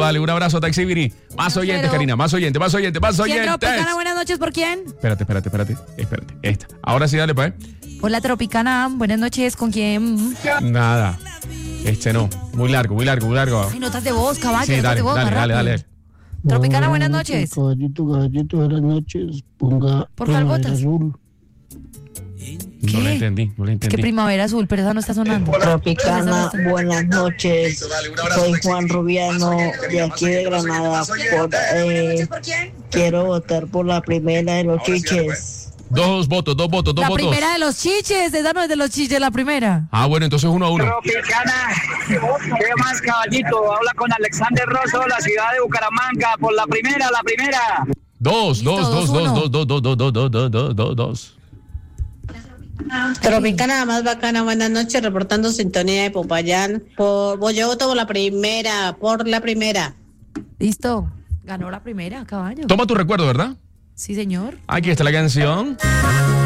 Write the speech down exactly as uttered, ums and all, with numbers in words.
dale, un abrazo, Taxi Viri. Más oyentes, Pero- Karina, más oyentes, más oyentes, más ¿Quién oyentes. Tropicana? Buenas noches, ¿por quién? Espérate, espérate, espérate, espérate. Esta. Ahora sí, dale, pues. Hola, Tropicana. Buenas noches, ¿con quién? Nada. Este no. Muy largo, muy largo, muy largo. Ay, notas de voz, caballo. Sí, notas dale, de voz, dale, más dale, rápido. dale. Tropicana, buenas noches. Caballito, caballito, buenas noches. Ponga ¿Por cuál Primavera votas? Azul. No ¿Qué? lo entendí, no lo Es que entendí. Primavera Azul, pero esa no está sonando. Tropicana, buenas noches. Soy Juan Rubiano de aquí de Granada. Por, eh, quiero votar por la primera de los chiches. Dos votos, dos votos, dos La votos. primera de los chiches, esa no es de los chiches, la primera. Ah, bueno, entonces uno a uno. Tropicana, ¿qué más, caballito? Habla con Alexander Rosso, la ciudad de Bucaramanga, por la primera, la primera. Dos, Listo, dos, dos, dos, uno. dos, dos, dos, dos, dos, dos, dos, dos, dos, dos. Tropicana, más bacana, buenas noches. Reportando sintonía de Popayán. Por, voy yo voto por la primera, por la primera. Listo. Ganó la primera, caballo. Toma tu recuerdo, ¿verdad? Sí, señor. Aquí está la canción.